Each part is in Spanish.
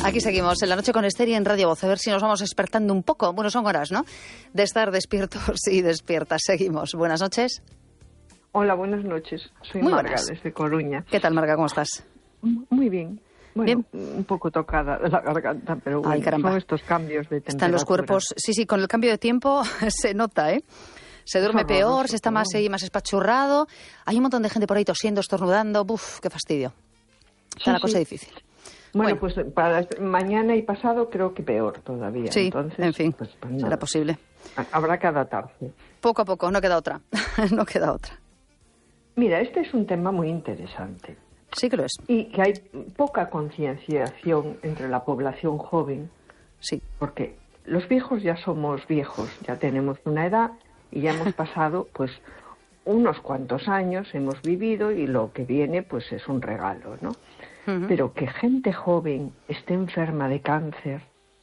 Aquí seguimos en La Noche con Esther y en Radio Voz. A ver si nos vamos despertando un poco. Bueno, son horas, ¿no?, de estar despiertos y despiertas. Seguimos. Buenas noches. Hola, buenas noches. Soy Muy Marga, buenas. desde Coruña. ¿Qué tal, Marga? ¿Cómo estás? Muy bien. Bueno, Bien. un poco tocada de la garganta, pero bueno, Ay, caramba. son estos cambios de temperatura. Están los cuerpos... Sí, con el cambio de tiempo se nota, ¿eh? Se duerme peor, se está más espachurrado. Hay un montón de gente por ahí tosiendo, estornudando. ¡Buf! ¡Qué fastidio! Está la cosa difícil. Bueno, pues para mañana y pasado creo que peor todavía. Sí, entonces, en fin, pues será posible. Habrá que adaptarse. Poco a poco, no queda otra. No queda otra. Mira, este es un tema muy interesante. Sí que lo es. Y que hay poca concienciación entre la población joven. Sí. Porque los viejos ya somos viejos, ya tenemos una edad y ya hemos pasado pues unos cuantos años, hemos vivido y lo que viene pues es un regalo, ¿no? Uh-huh. Pero que gente joven esté enferma de cáncer,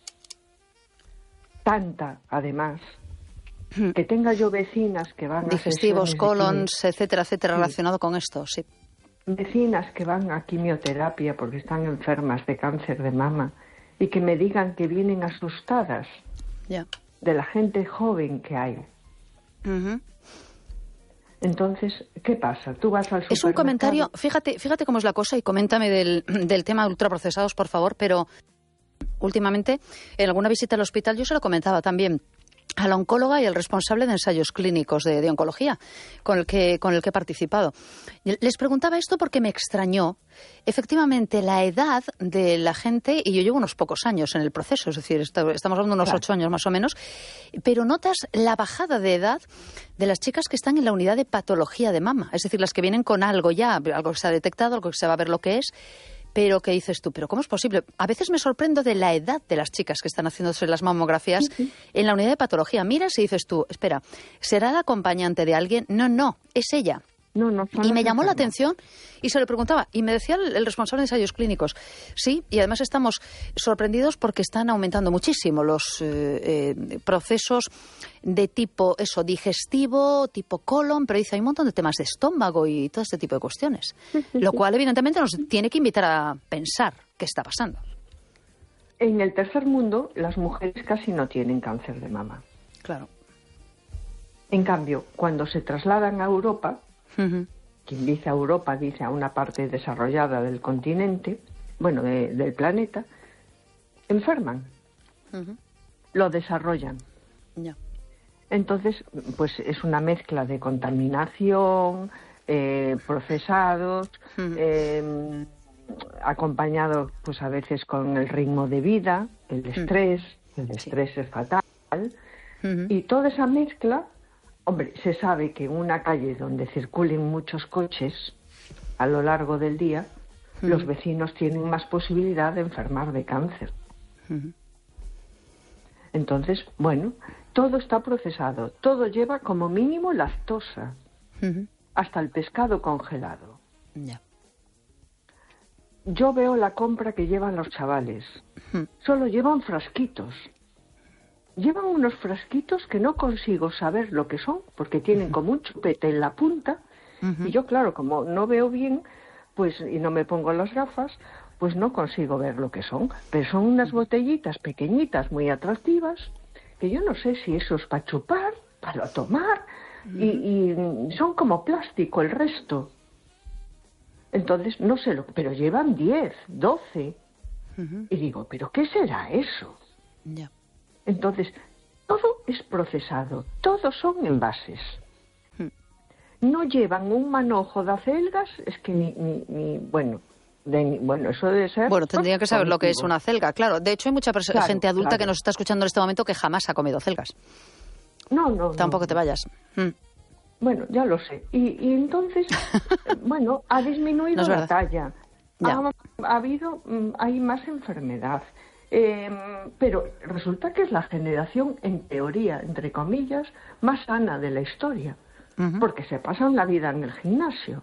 tanta además, que tenga yo vecinas que van digestivos, colons, etcétera, etcétera, sí, relacionado con esto, sí. Vecinas que van a quimioterapia porque están enfermas de cáncer de mama y que me digan que vienen asustadas de la gente joven que hay. Uh-huh. Entonces, ¿qué pasa? Tú vas al supermercado... Es un comentario, fíjate cómo es la cosa y coméntame del tema de ultraprocesados, por favor, pero últimamente en alguna visita al hospital yo se lo comentaba también a la oncóloga y al responsable de ensayos clínicos de oncología con el que he participado. Les preguntaba esto porque me extrañó efectivamente la edad de la gente, y yo llevo unos pocos años en el proceso, es decir, estamos hablando de unos 8 años más o menos, pero notas la bajada de edad de las chicas que están en la unidad de patología de mama, es decir, las que vienen con algo ya, algo que se ha detectado, algo que se va a ver lo que es. Pero ¿qué dices tú? ¿Pero cómo es posible? A veces me sorprendo de la edad de las chicas que están haciéndose las mamografías en la unidad de patología. Miras y dices tú, espera, ¿será la acompañante de alguien? No, es ella. No, y me llamó la atención y se lo preguntaba. Y me decía el responsable de ensayos clínicos. Sí, y además estamos sorprendidos porque están aumentando muchísimo los procesos de tipo digestivo, tipo colon, pero dice, hay un montón de temas de estómago y todo este tipo de cuestiones. Lo cual, evidentemente, nos tiene que invitar a pensar qué está pasando. En el tercer mundo, las mujeres casi no tienen cáncer de mama. Claro. En cambio, cuando se trasladan a Europa... Quien dice a Europa dice a una parte desarrollada del continente, bueno, del planeta, enferman, lo desarrollan. Entonces, pues es una mezcla de contaminación, procesados, acompañado pues a veces con el ritmo de vida, el estrés es fatal, y toda esa mezcla. Hombre, se sabe que en una calle donde circulen muchos coches a lo largo del día, los vecinos tienen más posibilidad de enfermar de cáncer. Entonces, bueno, todo está procesado, todo lleva como mínimo lactosa, hasta el pescado congelado. Yo veo la compra que llevan los chavales, solo llevan frasquitos. Llevan unos frasquitos que no consigo saber lo que son, porque tienen como un chupete en la punta, y yo, claro, como no veo bien, pues y no me pongo las gafas, pues no consigo ver lo que son. Pero son unas botellitas pequeñitas, muy atractivas, que yo no sé si eso es para chupar, para tomar, y son como plástico el resto. Entonces, no sé pero llevan 10, 12, y digo, ¿pero qué será eso? Entonces, todo es procesado, todos son envases. No llevan un manojo de acelgas, es que bueno, eso debe ser... Bueno, tendría que saber lo que es una acelga, claro. De hecho, hay mucha gente adulta que nos está escuchando en este momento que jamás ha comido acelgas. No. Tampoco te vayas. Bueno, ya lo sé. Y entonces, bueno, ha disminuido la talla. Hay más enfermedad. Pero resulta que es la generación, en teoría, entre comillas, más sana de la historia, porque se pasan la vida en el gimnasio.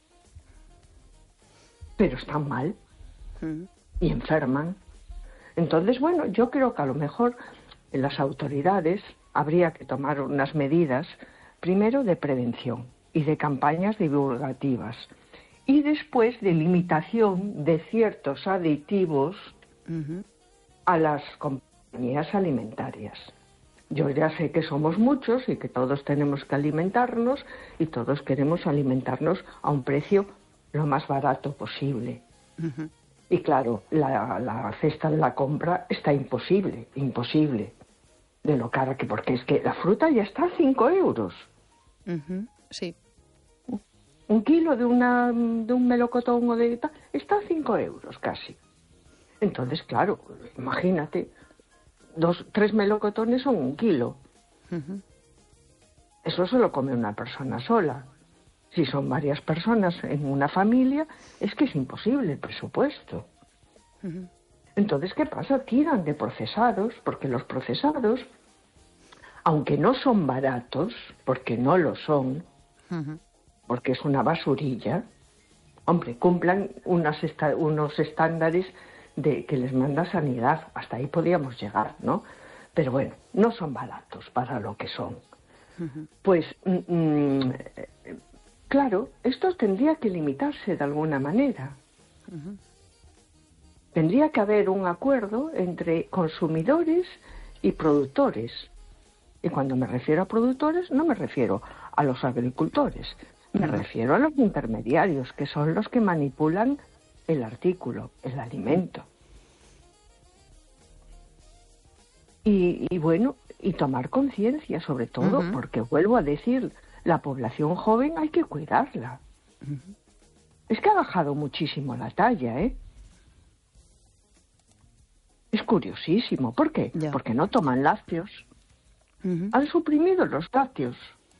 Pero están mal y enferman. Entonces, bueno, yo creo que a lo mejor en las autoridades habría que tomar unas medidas, primero de prevención y de campañas divulgativas, y después de limitación de ciertos aditivos a las compañías alimentarias. Yo ya sé que somos muchos y que todos tenemos que alimentarnos y todos queremos alimentarnos a un precio lo más barato posible. Y claro, la cesta de la compra está imposible de lo cara que, porque es que la fruta ya está a 5 euros. Sí. Un kilo de un melocotón o de tal está a 5 euros casi. Entonces, claro, imagínate, 3 melocotones son 1 kilo. Eso se lo come una persona sola. Si son varias personas en una familia, es que es imposible el presupuesto. Entonces, ¿qué pasa? Tiran de procesados, porque los procesados, aunque no son baratos, porque no lo son, porque es una basurilla, hombre, cumplan unos estándares que les manda Sanidad. Hasta ahí podíamos llegar, ¿no? Pero bueno, no son baratos para lo que son. Pues, claro, esto tendría que limitarse de alguna manera. Tendría que haber un acuerdo entre consumidores y productores. Y cuando me refiero a productores, no me refiero a los agricultores, me refiero a los intermediarios, que son los que manipulan el artículo, el alimento. Y bueno, y tomar conciencia sobre todo, porque vuelvo a decir, la población joven hay que cuidarla. Es que ha bajado muchísimo la talla, ¿eh? Es curiosísimo. ¿Por qué? Ya. Porque no toman lácteos. Han suprimido los lácteos.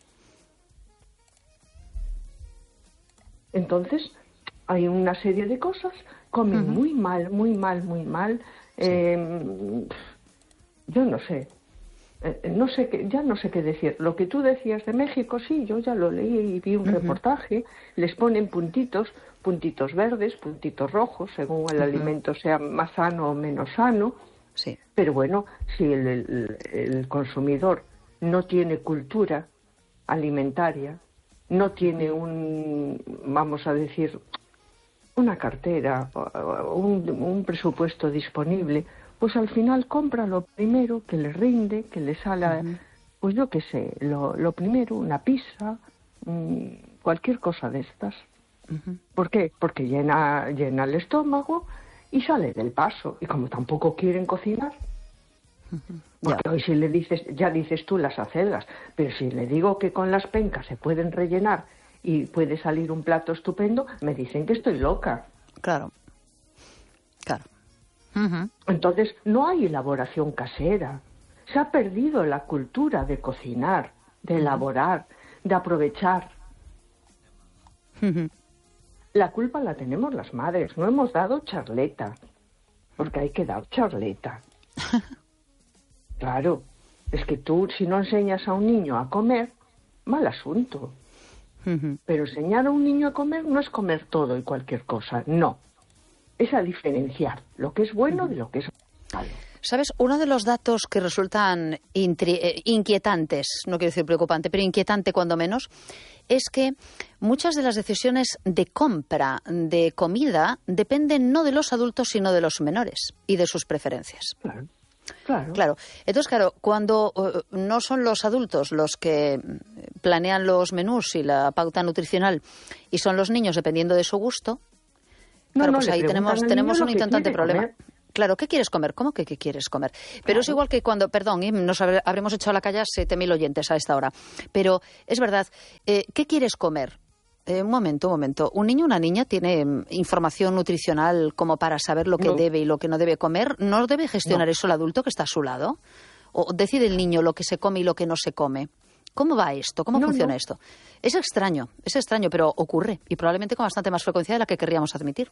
Entonces, hay una serie de cosas, comen muy mal, muy mal, muy mal. Sí. Yo no sé. Ya no sé qué decir. Lo que tú decías de México, sí, yo ya lo leí y vi un reportaje. Les ponen puntitos verdes, puntitos rojos, según el alimento sea más sano o menos sano. Sí. Pero bueno, si el consumidor no tiene cultura alimentaria, no tiene vamos a decir, una cartera, un presupuesto disponible, pues al final compra lo primero que le rinde, que le sale, pues yo qué sé, lo primero, una pizza, cualquier cosa de estas. ¿Por qué? Porque llena el estómago y sale del paso. Y como tampoco quieren cocinar, porque hoy si le dices, ya dices tú las acelgas, pero si le digo que con las pencas se pueden rellenar y puede salir un plato estupendo, me dicen que estoy loca. Claro. Entonces, no hay elaboración casera. Se ha perdido la cultura de cocinar, de elaborar, de aprovechar. La culpa la tenemos las madres. No hemos dado charleta, porque hay que dar charleta. Claro, es que tú, si no enseñas a un niño a comer, mal asunto. Pero enseñar a un niño a comer no es comer todo y cualquier cosa, no. Es a diferenciar lo que es bueno de lo que es malo. ¿Sabes? Uno de los datos que resultan inquietantes, no quiero decir preocupante, pero inquietante cuando menos, es que muchas de las decisiones de compra de comida dependen no de los adultos, sino de los menores y de sus preferencias. Claro. Entonces, claro, cuando no son los adultos los que planean los menús y la pauta nutricional y son los niños dependiendo de su gusto, pues ahí tenemos un inquietante problema. Comer. Claro, ¿qué quieres comer? ¿Cómo que qué quieres comer? Pero es igual que cuando, perdón, nos habremos hecho a la calle 7.000 oyentes a esta hora, pero es verdad, ¿qué quieres comer? Un momento. ¿Un niño o una niña tiene información nutricional como para saber lo que debe y lo que no debe comer? ¿No debe gestionar eso el adulto que está a su lado? ¿O decide el niño lo que se come y lo que no se come? ¿Cómo va esto? ¿Cómo funciona esto? Es extraño, pero ocurre y probablemente con bastante más frecuencia de la que querríamos admitir.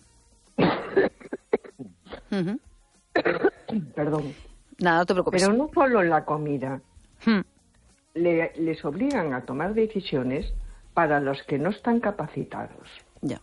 Perdón. Nada, no te preocupes. Pero no solo en la comida. Les obligan a tomar decisiones para los que no están capacitados. Ya.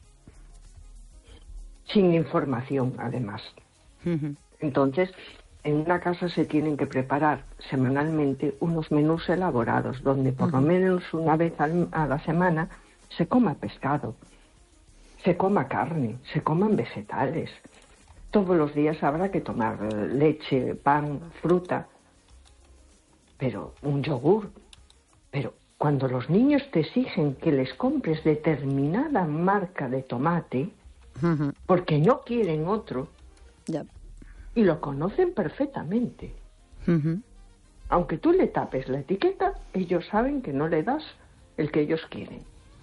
Sin información, además. Entonces, en una casa se tienen que preparar semanalmente unos menús elaborados, donde por lo menos una vez a la semana se coma pescado, se coma carne, se coman vegetales, Todos los días habrá que tomar leche, pan, fruta, pero un yogur. Pero cuando los niños te exigen que les compres determinada marca de tomate, porque no quieren otro, y lo conocen perfectamente. Aunque tú le tapes la etiqueta, ellos saben que no le das el que ellos quieren.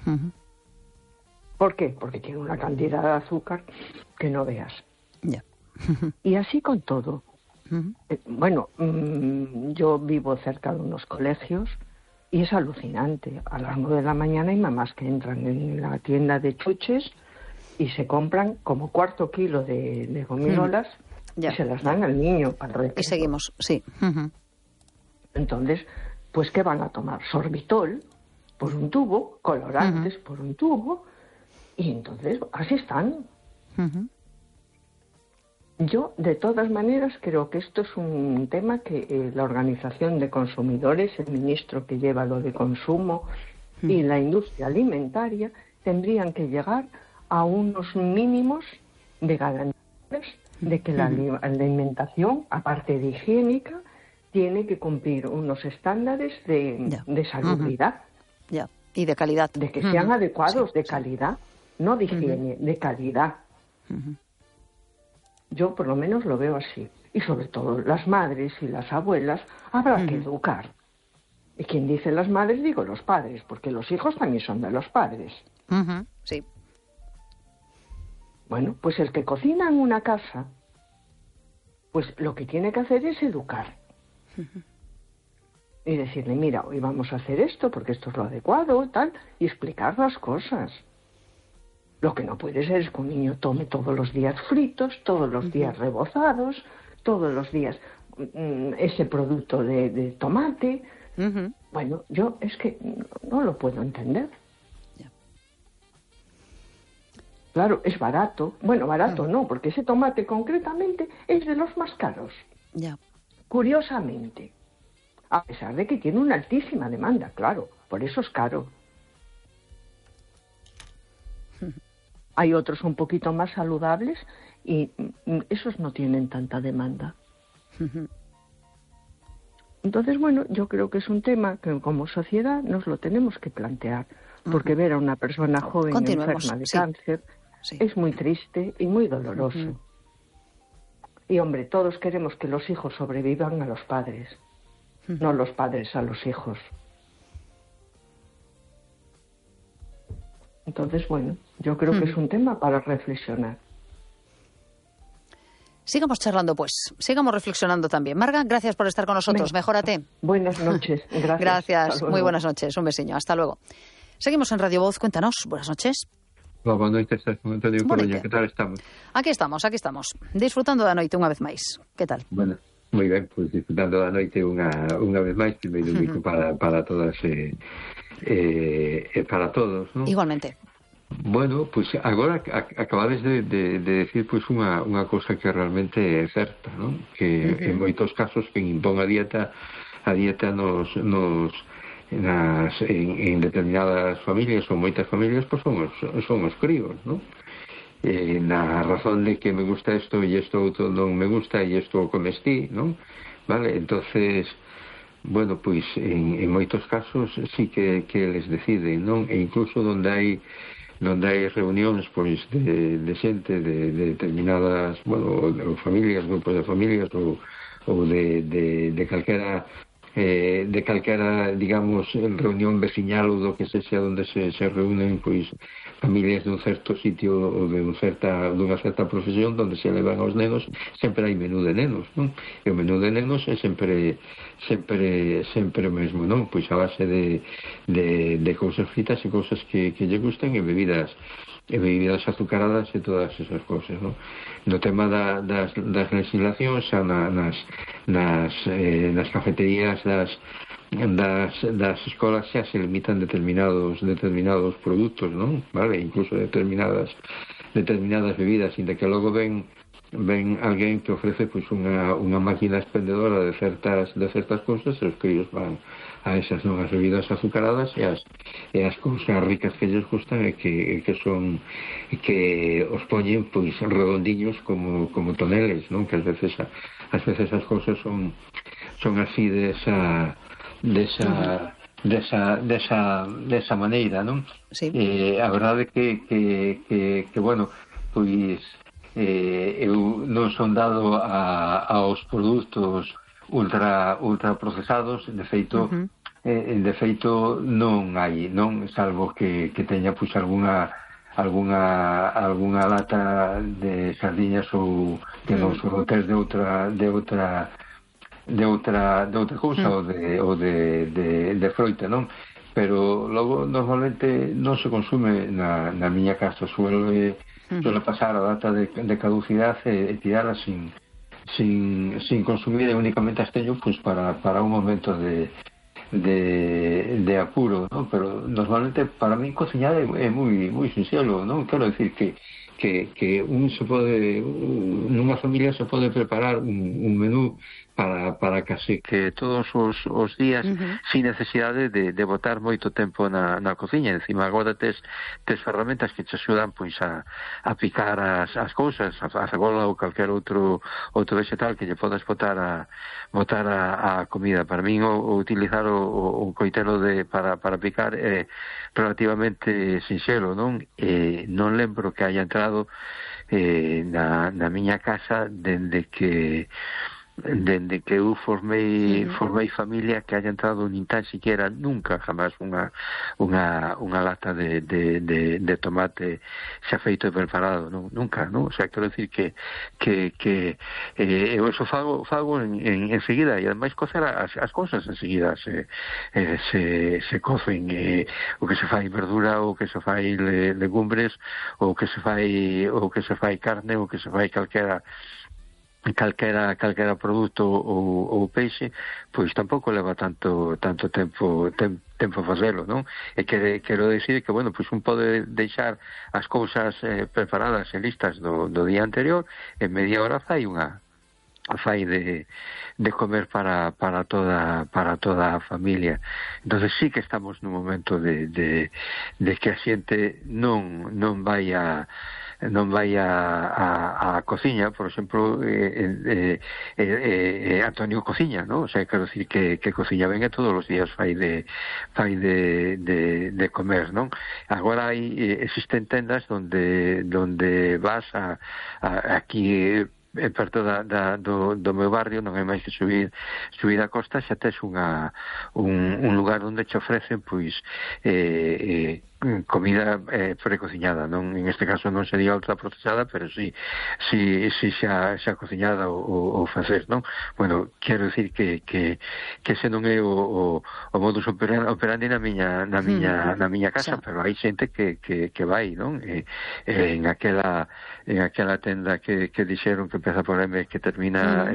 ¿Por qué? Porque tiene una cantidad de azúcar que no veas. Y así con todo. Bueno, yo vivo cerca de unos colegios y es alucinante. A las 9 de la mañana hay mamás que entran en la tienda de chuches y se compran como cuarto kilo de gominolas y se las dan al niño para el recreo. Y seguimos, sí. Entonces, pues ¿qué van a tomar? Sorbitol por un tubo, colorantes por un tubo, y entonces así están. Yo, de todas maneras, creo que esto es un tema que la Organización de Consumidores, el ministro que lleva lo de consumo y la industria alimentaria tendrían que llegar a unos mínimos de garantías de que la alimentación, aparte de higiénica, tiene que cumplir unos estándares de salubridad. Y de calidad. De que sean adecuados, de calidad, no de higiene, de calidad. Yo por lo menos lo veo así. Y sobre todo las madres y las abuelas habrá que educar. Y quien dice las madres, digo los padres, porque los hijos también son de los padres. Sí. Bueno, pues el que cocina en una casa, pues lo que tiene que hacer es educar. Y decirle, mira, hoy vamos a hacer esto porque esto es lo adecuado, tal, y explicar las cosas. Lo que no puede ser es que un niño tome todos los días fritos, todos los días rebozados, todos los días ese producto de tomate. Bueno, yo es que no lo puedo entender. Claro, es barato. Bueno, barato no, porque ese tomate concretamente es de los más caros. Curiosamente. A pesar de que tiene una altísima demanda, claro, por eso es caro. Hay otros un poquito más saludables y esos no tienen tanta demanda. Entonces, bueno, yo creo que es un tema que como sociedad nos lo tenemos que plantear, porque ver a una persona joven enferma de cáncer es muy triste y muy doloroso. Y, hombre, todos queremos que los hijos sobrevivan a los padres, no los padres a los hijos. Entonces, bueno, yo creo que es un tema para reflexionar. Sigamos charlando, pues. Sigamos reflexionando también. Marga, gracias por estar con nosotros. Mejórate. Buenas noches. Gracias. Gracias. Muy buenas noches. Un besiño. Hasta luego. Seguimos en Radio Voz. Cuéntanos. Buenas noches. Boa noite, Antonio Coruña. Que tal estamos? Aquí estamos. Disfrutando da noite unha vez máis. Que tal? Bueno, moi ben, pois disfrutando da noite unha vez máis, primeiro bico para todas para todos, ¿no? Igualmente. Bueno, pois agora acabades de decir pois unha cousa que realmente é certa, ¿no? Que en moitos casos quen impón a dieta en determinadas familias ou moitas familias pois son os críos, ¿no? Na razón de que me gusta isto e isto outro non me gusta e isto comestí, ¿no? Vale, entonces, bueno, pois en moitos casos sí que les deciden, non? E incluso onde hai reunións pois de xente de determinadas, bueno, ou familias, grupos de familias ou de calquera digamos, reunión veciñal ou do que sexa onde se reúnen pois familias dun certo sitio ou dunha certa profesión onde se levan aos nenos, sempre hai menú de nenos, non? E o menú de nenos é sempre o mesmo, non? Pois a base de cousas fritas e cousas que lle gusten e bebidas azucaradas e todas esas cousas, non? No tema das legislacións xa nas cafeterías das escolas xa se limitan determinados produtos, non? Vale, incluso determinadas determinadas bebidas, inda que logo ven alguén que ofrece pois unha máquina expendedora de certas cousas, e os críos van a esas novas bebidas azucaradas e as cousas ricas que lles gustan e que os poñen pois redondiños como toneles, non? Que ás veces as cousas son así desa maneira, non? Sí. A verdade que bueno, pois eu non son dado aos produtos ultra procesados, de feito non hai, non, salvo que teña pois algunha lata de sardiñas ou que non son hotéis de outra cousa ou de froita, non? Pero logo normalmente non se consume na miña casa, suele pasar a data de caducidade e tirala sin consumir, e únicamente as teño pois para un momento de apuro, non? Pero normalmente para min cociñar é moi sinxelo, non? Quero decir que nunha familia se pode preparar un menú para casi que todos os días sin necesidade de botar moito tempo na cociña. Encima agora tes ferramentas que te axudan pois a picar as cousas, a cebola ou calquer outro vegetal que lle podas botar a comida. Para min o utilizar o coitelo para picar é relativamente sinxelo, non? Non lembro que haya entrado na miña casa dende que eu formei familia que haya entrado nin tan siquiera nunca jamás unha lata de tomate xa feito e preparado, non? Nunca, non? O sea, quero decir que eu eso fago en seguida, e ademais cocer as cousas en seguida se cocen, o que se fai verdura, o que se fai legumbres, o que se fai carne, o que se fai calquera produto ou peixe, pois tampouco leva tanto tempo facelo, non? E quero dicir que, bueno, pois un pode deixar as cousas preparadas e listas do día anterior, en media hora fai de comer para toda a familia. Entonces sí que estamos nun momento de que a xente non vai a cociña, por exemplo, Antonio cociña, ¿no? O sea, quero decir que cociña ben e todos os días fai de comer, non? Agora existen tendas donde vas aquí perto do meu barrio, non hai máis que subir a costa, xa tes un lugar onde te ofrecen pois comida precociñada, non, en este caso non sería ultra procesada, pero sí xa cociñada ou facer, non? Bueno, quero dicir que ese non é o modus operandi na miña casa, pero hai xente que vai, non? En aquela tenda que dixeron que empeza por M que termina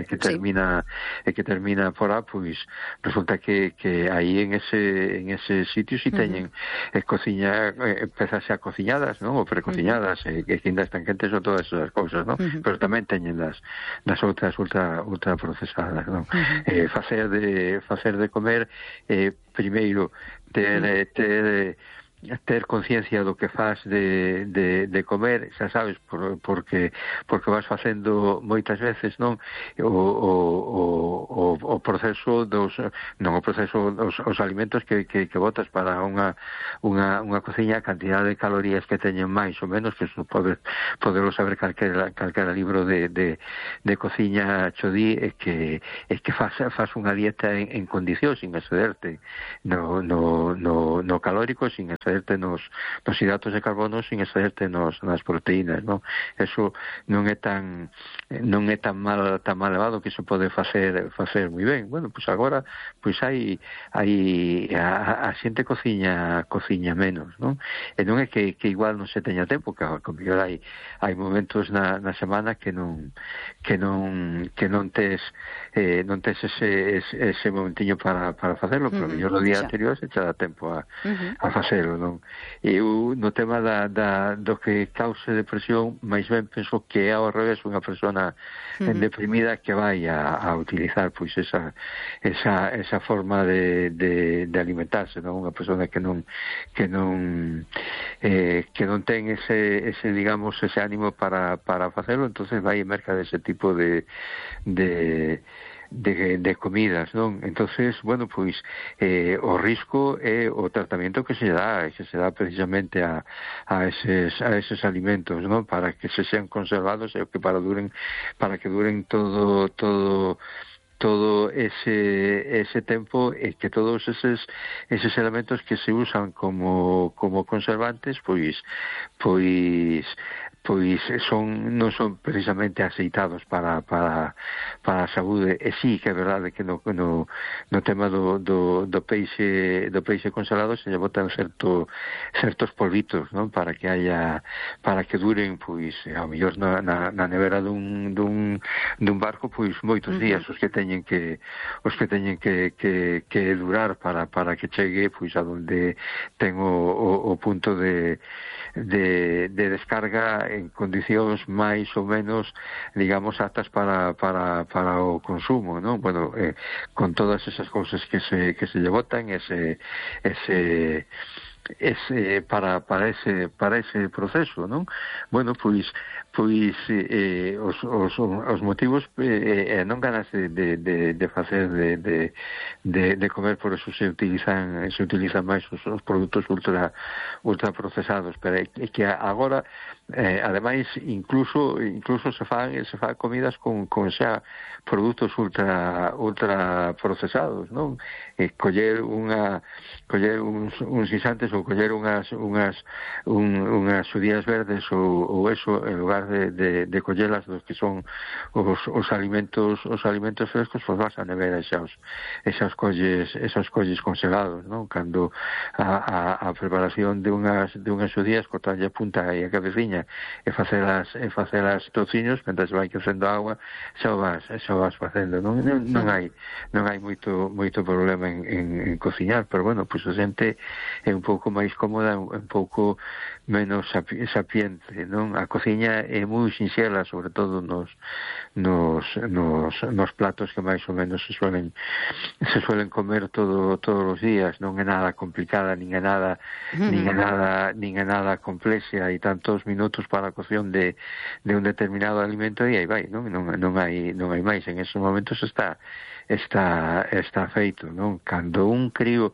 por A, pois resulta que aí en ese sitio si teñen cociña, pezas xa cociñadas, non? Ou precociñadas, que ainda están quentes ou todas esas cousas, non? Pero tamén teñen das outras ultra procesadas, non? Facer de comer, primeiro ter conciencia do que faz de comer, xa sabes, porque vas facendo moitas veces, non? O proceso os alimentos que botas para unha cociña, a cantidad de calorías que teñen máis ou menos, que eso poderlo saber calquera libro de cociña chodí, é que faz unha dieta en condición, sin excederte no calórico, sin excederte nos hidratos de carbono, sin excederte nas proteínas, non? Eso non é tan mal elevado, que se pode facer moi ben. Bueno, pois agora pois hai a xente cociña menos, non? E non é que igual non se teña tempo, que mellor hai momentos na semana que non tes ese momentiño para facerlo, pero mellor o día anterior se te dá tempo a facelo, non? Eu no tema do que cause depresión, máis ben penso que é ao revés unha persona deprimida que vai a utilizar pois esa forma de alimentarse, non? Unha persona que non ten ese digamos ese ánimo para facelo, entonces vai e merca dese tipo de comidas, non? Entonces, bueno, pois o risco é o tratamento que se dá precisamente a eses alimentos, non? Para que se sean conservados e que para que duren todo ese tempo, e que todos eses elementos que se usan como conservantes pois non son precisamente aceitados para a saúde. E sí que é verdade que no tema do peixe congelado se lle botan certos polvitos, non? Para que duren pois ao mellor na nevera dun barco pois moitos días os que teñen que durar para que chegue pois a donde ten o punto de descarga en condicións máis ou menos, digamos, aptas para o consumo, non? Bueno, con todas esas cousas que se lle botan, para ese proceso, non? Bueno, pois os motivos non ganas de facer de comer, por eso se utilizan máis os produtos ultra procesados, pero é que agora ademais incluso se fan comidas con xa produtos ultra procesados, non? Coller uns guisantes ou coller unhas judías verdes ou eso, en lugar de collelas dos que son os alimentos frescos, pois vas a nevera esas colles congelados, non? Cando a preparación de unhas judías, cortarlle a punta e a cabeciña e facelas tociños, mentras vai quecendo a agua, xa o vas facendo, non hai moito problema en cociñar, pero bueno, pois a xente é un pouco máis cómoda, un pouco menos sapiente, non? A cociña é moi sinxela, sobre todo nos platos que máis ou menos se suelen comer todos os días, non é nada complicada, nin é nada complexa, e tantos minutos para a cocción de un determinado alimento e aí vai, non hai máis. En esos momentos está feito, non? Cando un crío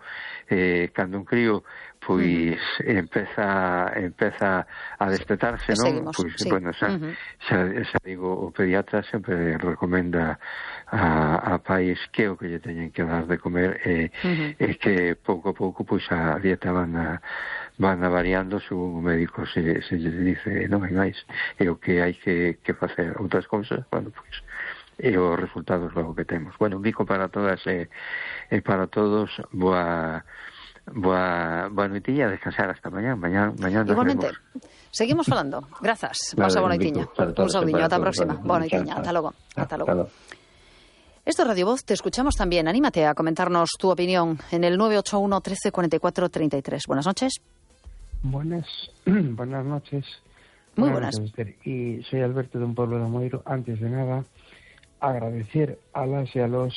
pois empeza a despertarse, non? Pois, sí. Bueno, xa digo, o pediatra sempre recomenda a pais que o que lle teñen que dar de comer e que pouco a pouco pois a dieta van a variando según o médico se lle dice non hai máis, e o que hai que facer outras cousas, bueno, pois e os resultados logo que temos. Bueno, un bico para todas e para todos. Boa noitiña, descansar hasta mañán. Igualmente, seguimos falando. Grazas. Pasa boa noitiña. Un saudiño, ata a próxima. Boa noitiña, ata logo. Esto es Radio Voz, te escuchamos también. Anímate a comentarnos tu opinión en el 981 13 44 33. Buenas noches. Buenas noches. Muy buenas. Y soy Alberto de un pueblo de Moiro. Antes de nada, agradecer a las y a los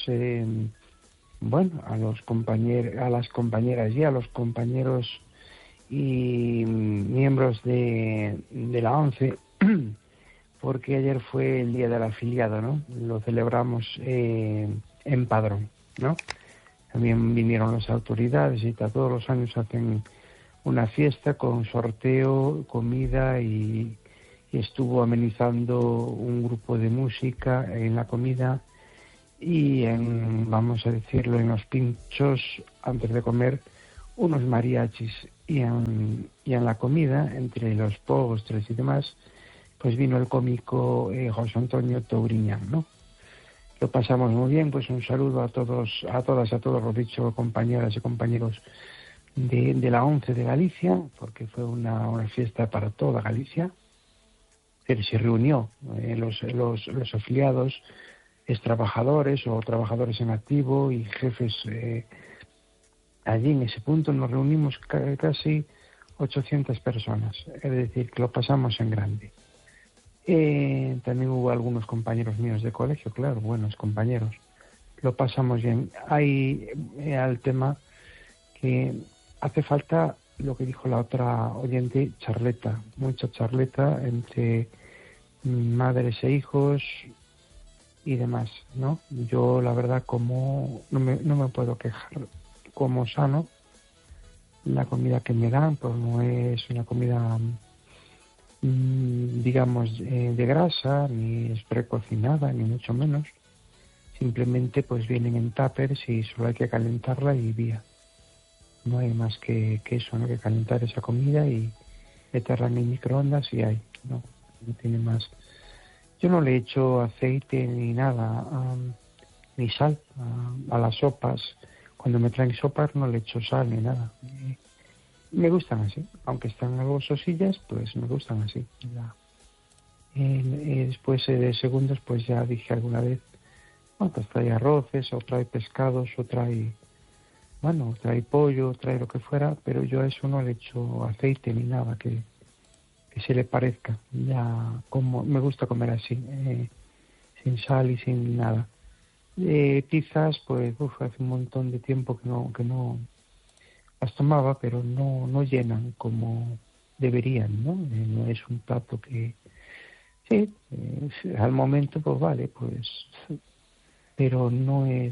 a las compañeras y a los compañeros y miembros de la ONCE, porque ayer fue el día del afiliado, ¿no? Lo celebramos en Padrón, ¿no? También vinieron las autoridades y todos los años hacen una fiesta con sorteo, comida y estuvo amenizando un grupo de música en la comida y vamos a decirlo, en los pinchos antes de comer, unos mariachis, y en la comida, entre los postres y demás, pues vino el cómico José Antonio Touriñán, ¿no? Lo pasamos muy bien, pues un saludo a todos, lo dicho, compañeras y compañeros de la ONCE de Galicia, porque fue una fiesta para toda Galicia. Se reunió los afiliados, trabajadores o trabajadores en activo y jefes. Allí en ese punto nos reunimos casi 800 personas, es decir, que lo pasamos en grande. También hubo algunos compañeros míos de colegio, claro, buenos compañeros. Lo pasamos bien. Hay al tema que hace falta, lo que dijo la otra oyente, charleta, mucha charleta entre madres e hijos y demás, ¿no? Yo, la verdad, como no me puedo quejar, como sano. La comida que me dan, pues no es una comida, digamos, de grasa, ni es precocinada, ni mucho menos. Simplemente, pues vienen en tuppers y solo hay que calentarla y vía. No hay más que eso, ¿no? Que calentar esa comida y meterla en el microondas y hay, no tiene más. Yo no le echo aceite ni nada, ni sal a las sopas. Cuando me traen sopas no le echo sal ni nada. Me gustan así, aunque están algo sosillas, pues me gustan así. Después de segundos, pues ya dije alguna vez, bueno, pues trae arroces, o trae pescados, o trae pollo, trae lo que fuera, pero yo a eso no le echo aceite ni nada que se le parezca. Ya como me gusta comer así, sin sal y sin nada. Pizzas, pues hace un montón de tiempo que no las tomaba, pero no llenan como deberían, ¿no? No es un plato que sí, al momento pues vale, pues, pero no es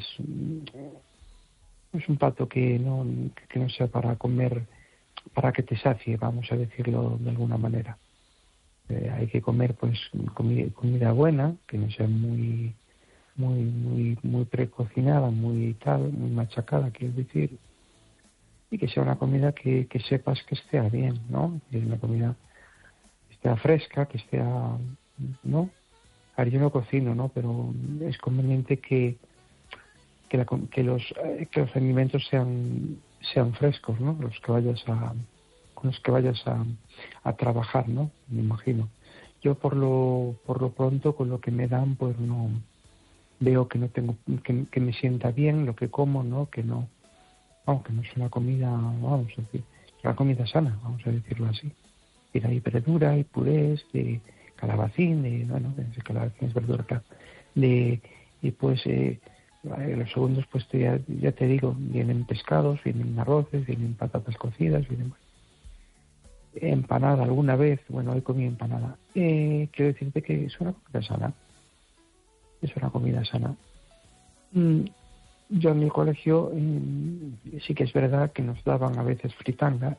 un plato que no sea para comer, para que te sacie, vamos a decirlo de alguna manera. Hay que comer pues comida buena, que no sea muy precocinada, muy machacada, quiero decir, y que sea una comida que sepas que esté bien, ¿no? Que es una comida que esté fresca, que esté, ¿no? A ver, yo no cocino, ¿no? Pero es conveniente que los alimentos sean frescos, ¿no? Con los que vayas a trabajar, ¿no? Me imagino. Yo por lo pronto con lo que me dan, pues no veo que no tengo que me sienta bien lo que como, ¿no? Que no es una comida, vamos a decir, es una comida sana, vamos a decirlo así. Y hay verdura, hay purés de calabacín, de calabacín es verdura acá, y pues los segundos, pues ya te digo, vienen pescados, vienen arroces, vienen patatas cocidas, vienen empanada alguna vez, bueno, hoy comí empanada. Quiero decirte que es una comida sana. Es una comida sana. Yo en mi colegio sí que es verdad que nos daban a veces fritanga,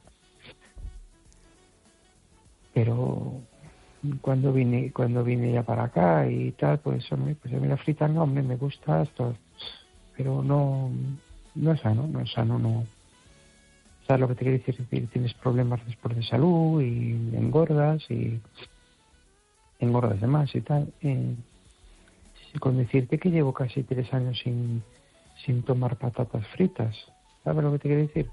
pero cuando vine ya para acá y tal, pues a mí la fritanga, hombre, me gusta esto, pero no es sano, no. ¿Sabes lo que te quiero decir? Es decir, tienes problemas después de salud y engordas de más y tal. Con decirte que llevo casi 3 años sin tomar patatas fritas, ¿sabes lo que te quiero decir?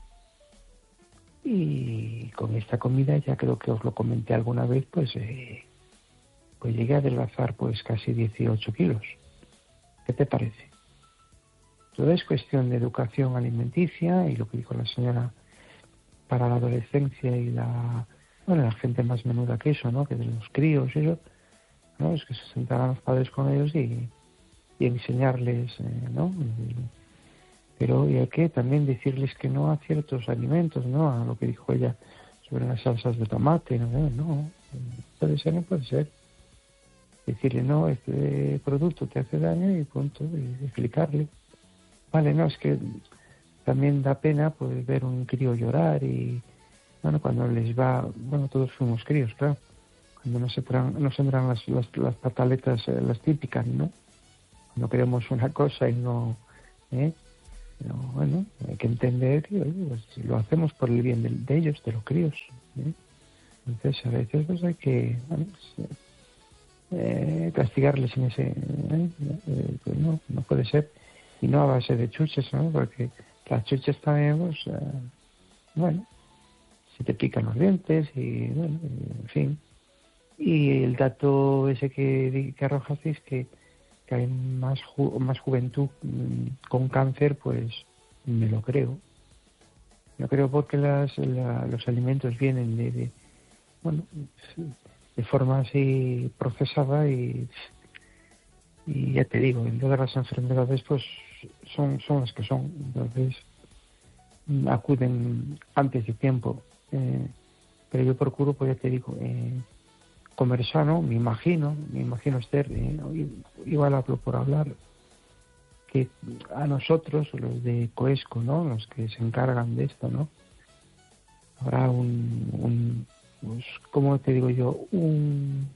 Y con esta comida, ya creo que os lo comenté alguna vez, pues llegué a adelgazar pues casi 18 kilos. ¿Qué te parece? Todo es cuestión de educación alimenticia y lo que dijo la señora para la adolescencia y la gente más menuda que eso, ¿no? Que de los críos y eso, ¿no? Es que se sentarán los padres con ellos y enseñarles, ¿no? Pero y hay que también decirles que no a ciertos alimentos, ¿no? A lo que dijo ella sobre las salsas de tomate, no puede ser. Decirle, no, este producto te hace daño y punto, y explicarle. Vale, no, es que también da pena pues ver un crío llorar y, bueno, cuando les va, bueno, todos fuimos críos, claro, cuando no sembran las pataletas, las típicas, ¿no? Cuando queremos una cosa y no, pero bueno, hay que entender que pues, lo hacemos por el bien de ellos, de los críos, Entonces a veces pues hay que castigarles en ese, pues no puede ser, y no a base de chuches, ¿no? Porque las chuches también, pues, se te pican los dientes y, bueno, en fin. Y el dato ese que arrojasteis, que hay más juventud con cáncer, pues me lo creo. Yo creo porque los alimentos vienen de forma así procesada y ya te digo, en todas las enfermedades pues son las que son. Entonces acuden antes de tiempo. Pero yo procuro, pues ya te digo, comer sano, me imagino Esther, igual hablo por hablar, que a nosotros, los de Coesco, ¿no?, los que se encargan de esto, ¿no?, habrá pues, ¿cómo te digo yo?,